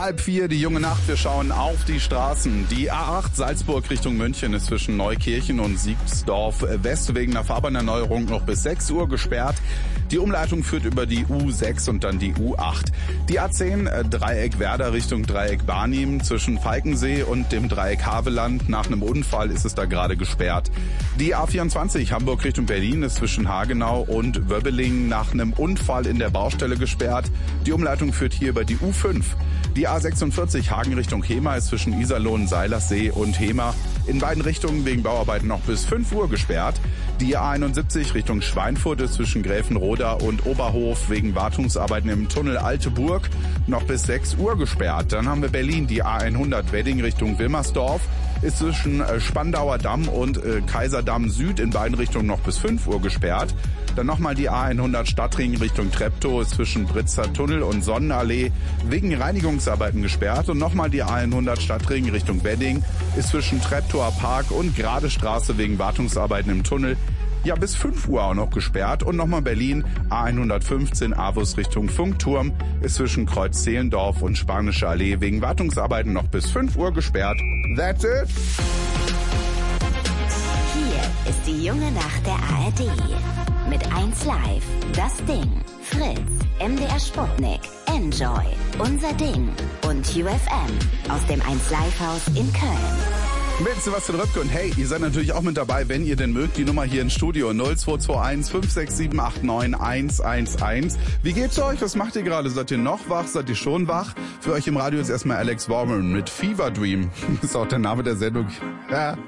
3:30, die junge Nacht. Wir schauen auf die Straßen. Die A8 Salzburg Richtung München ist zwischen Neukirchen und Siegensdorf West wegen einer Fahrbahnerneuerung noch bis 6 Uhr gesperrt. Die Umleitung führt über die U6 und dann die U8. Die A10 Dreieck Werder Richtung Dreieck Barnim zwischen Falkensee und dem Dreieck Haveland. Nach einem Unfall ist es da gerade gesperrt. Die A24 Hamburg Richtung Berlin ist zwischen Hagenau und Wöbbelingen nach einem Unfall in der Baustelle gesperrt. Die Umleitung führt hier über die U5. Die A46 Hagen Richtung Hemer ist zwischen Iserlohn, Seilersee und Hemer in beiden Richtungen wegen Bauarbeiten noch bis 5 Uhr gesperrt. Die A71 Richtung Schweinfurt ist zwischen Gräfenroda und Oberhof wegen Wartungsarbeiten im Tunnel Alte Burg noch bis 6 Uhr gesperrt. Dann haben wir Berlin, die A100 Wedding Richtung Wilmersdorf ist zwischen Spandauer Damm und Kaiserdamm Süd in beiden Richtungen noch bis 5 Uhr gesperrt. Dann nochmal die A100 Stadtring Richtung Treptow ist zwischen Britzer Tunnel und Sonnenallee wegen Reinigungsarbeiten gesperrt. Und nochmal die A100 Stadtring Richtung Wedding ist zwischen Treptower Park und Grade Straße wegen Wartungsarbeiten im Tunnel ja bis 5 Uhr auch noch gesperrt. Und nochmal Berlin, A115 Avus Richtung Funkturm ist zwischen Kreuz-Zehlendorf und Spanische Allee wegen Wartungsarbeiten noch bis 5 Uhr gesperrt. That's it. Hier ist die junge Nacht der ARD. Mit 1 Live, Das Ding, Fritz, MDR Sputnik, Enjoy, Unser Ding und UFM aus dem 1 Live Haus in Köln. Mit Sebastian Röpke und hey, ihr seid natürlich auch mit dabei, wenn ihr denn mögt. Die Nummer hier ins Studio 0221 56789 111. Wie geht's euch? Was macht ihr gerade? Seid ihr noch wach? Seid ihr schon wach? Für euch im Radio ist erstmal Alex Warburton mit Fever Dream. Das ist auch der Name der Sendung. Ja.